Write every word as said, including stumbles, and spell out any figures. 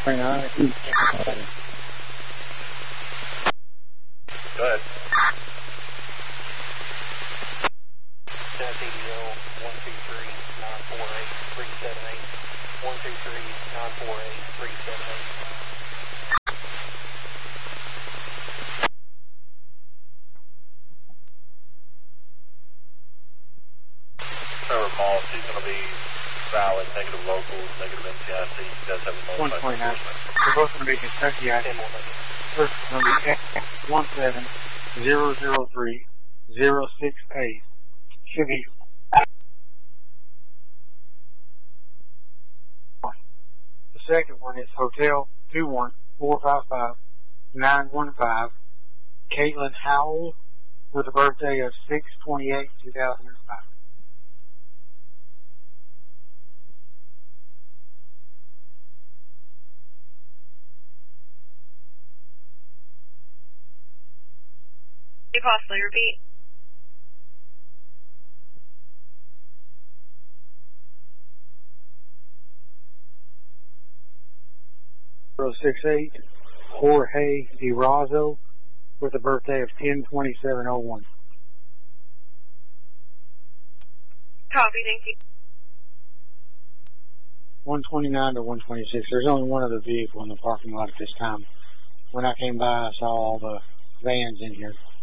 Right now, Go ahead. T D L one two three nine four eight three seven eight. one two three nine four eight three seven eight. Trevor Moss, he's going to be valid, negative locals, negative N C I C. He does have a one twenty-nine. enforcement. They're both going to be Kentucky I D. First is going to be X one seven zero zero three zero six eight. Should be the second one is Hotel two one four five five nine one five. Caitlin Howell with a birthday of six twenty-eight two thousand five. Can you possibly repeat? zero six eight, Jorge DeRazo with a birthday of ten twenty-seven oh one. Copy, thank you. one twenty-nine to one twenty-six. There's only one other vehicle in the parking lot at this time. When I came by, I saw all the vans in here.